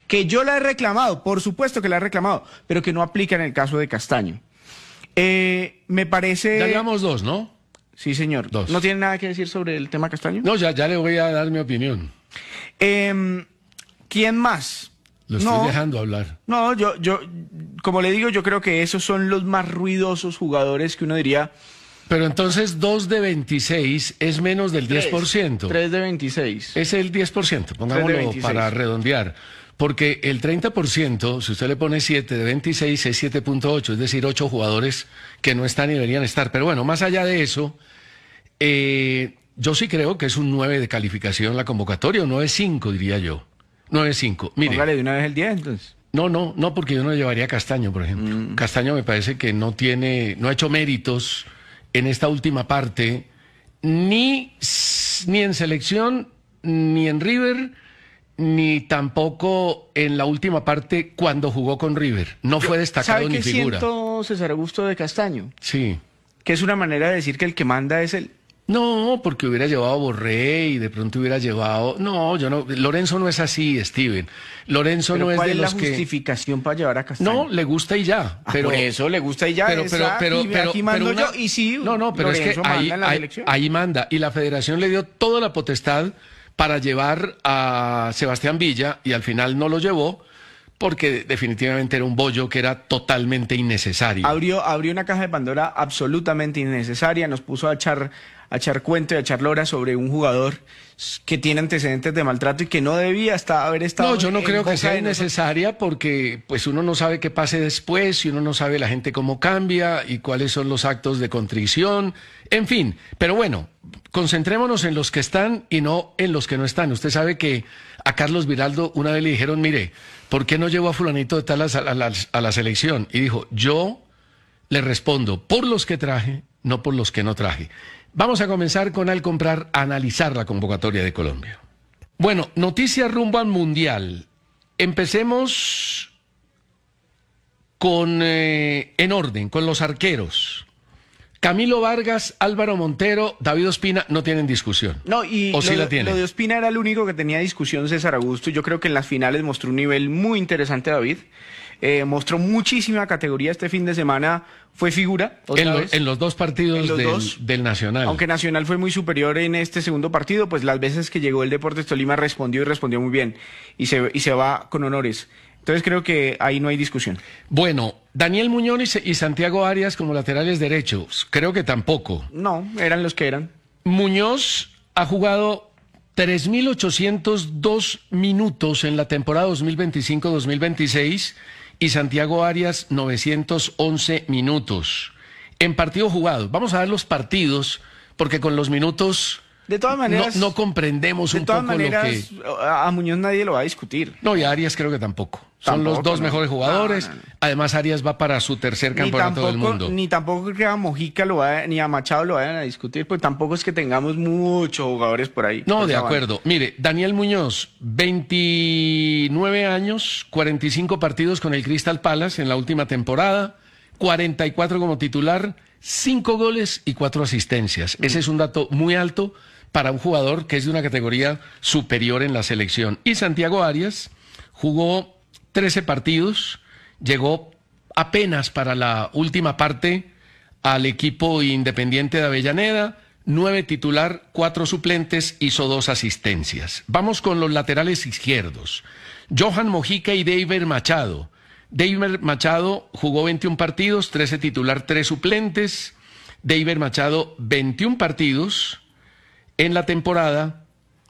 que yo la he reclamado, por supuesto que la he reclamado, pero que no aplica en el caso de Castaño. Me parece... Ya llevamos dos, ¿no? Sí, señor. Dos. ¿No tiene nada que decir sobre el tema Castaño? No, ya le voy a dar mi opinión. ¿Quién más? Lo estoy dejando hablar. No, yo, como le digo, yo creo que esos son los más ruidosos jugadores que uno diría... Pero entonces 2 de 26 es menos del 10%. 3 de 26. Es el 10%, pongámoslo para redondear. Porque el 30%, si usted le pone 7 de 26, es 7.8, es decir, 8 jugadores que no están y deberían estar. Pero bueno, más allá de eso, yo sí creo que es un 9 de calificación la convocatoria, o 9.5 diría yo. 9.5. Mire. Póngale de una vez el 10 entonces. No, porque yo no llevaría a Castaño, por ejemplo. Castaño me parece que no ha hecho méritos en esta última parte, ni en selección, ni en River, ni tampoco en la última parte cuando jugó con River. No fue destacado ni figura. ¿Sabe qué siento, César Augusto, de Castaño? Sí. Que es una manera de decir que el que manda es él. No, porque hubiera llevado a Borré y de pronto hubiera llevado... No, yo no... Lorenzo no es así, Steven. Lorenzo no es de los que... ¿Cuál es la justificación para llevar a Castaño? No, le gusta y ya. Pero por eso le gusta y ya. Pero aquí mando yo y sí. No, pero Lorenzo es que ahí manda. Y la federación le dio toda la potestad para llevar a Sebastián Villa y al final no lo llevó porque definitivamente era un bollo que era totalmente innecesario. Abrió una caja de Pandora absolutamente innecesaria, nos puso a echar cuento y a echar lora sobre un jugador que tiene antecedentes de maltrato y que no debía haber estado. No, yo no creo que sea innecesaria porque pues uno no sabe qué pase después y uno no sabe la gente cómo cambia y cuáles son los actos de contrición, en fin. Pero bueno, concentrémonos en los que están y no en los que no están. Usted sabe que a Carlos Viraldo una vez le dijeron, mire, ¿por qué no llevó a fulanito de tal a la selección? Y dijo, yo le respondo por los que traje, no por los que no traje. Vamos a comenzar con al comprar, a analizar la convocatoria de Colombia. Bueno, noticias rumbo al Mundial. Empecemos con en orden, con los arqueros. Camilo Vargas, Álvaro Montero, David Ospina no tienen discusión. No, y ¿O sí la tienen? Lo de Ospina era el único que tenía discusión, César Augusto. Yo creo que en las finales mostró un nivel muy interesante, David. Mostró muchísima categoría este fin de semana, fue figura. En los dos partidos del Nacional. Aunque Nacional fue muy superior en este segundo partido, pues las veces que llegó el Deportes Tolima respondió muy bien y se va con honores. Entonces creo que ahí no hay discusión. Bueno, Daniel Muñoz y Santiago Arias como laterales derechos, creo que tampoco. No, eran los que eran. Muñoz ha jugado 3.802 minutos en la temporada 2025-2026 y Santiago Arias 911 minutos en partido jugado. Vamos a ver los partidos porque con los minutos de todas maneras no comprendemos un poco lo que... A Muñoz nadie lo va a discutir. No, y a Arias creo que tampoco. Son los dos mejores jugadores. No. Además, Arias va para su tercer campeonato del mundo. Ni tampoco creo que a Mojica ni a Machado lo vayan a discutir, pues tampoco es que tengamos muchos jugadores por ahí. No, de acuerdo. Mire, Daniel Muñoz, 29 años, 45 partidos con el Crystal Palace en la última temporada, 44 como titular, 5 goles y 4 asistencias. Ese es un dato muy alto para un jugador que es de una categoría superior en la selección. Y Santiago Arias jugó 13 partidos, llegó apenas para la última parte al equipo Independiente de Avellaneda, 9 titular, 4 suplentes, hizo 2 asistencias. Vamos con los laterales izquierdos. Johan Mojica y David Machado. David Machado jugó 21 partidos, 13 titular, 3 suplentes. David Machado, 21 partidos en la temporada.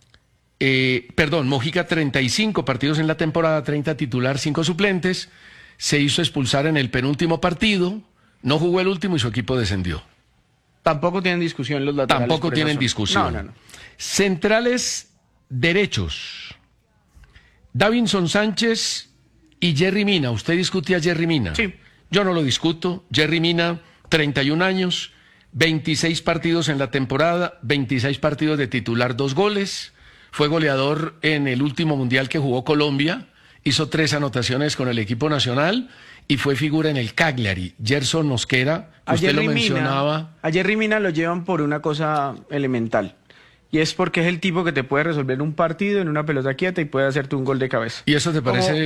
Mojica 35 partidos en la temporada, 30 titular, 5 suplentes, se hizo expulsar en el penúltimo partido, no jugó el último y su equipo descendió. Tampoco tienen discusión los laterales. Tampoco tienen discusión. No. Centrales derechos. Davinson Sánchez y Jerry Mina. ¿Usted discute a Jerry Mina? Sí. Yo no lo discuto. Jerry Mina, 31 años, 26 partidos en la temporada, 26 partidos de titular, 2 goles. Fue goleador en el último mundial que jugó Colombia, hizo 3 anotaciones con el equipo nacional y fue figura en el Cagliari. Gerson Mosquera, usted lo mencionaba. A Jerry Mina lo llevan por una cosa elemental, y es porque es el tipo que te puede resolver un partido en una pelota quieta y puede hacerte un gol de cabeza. ¿Y eso te parece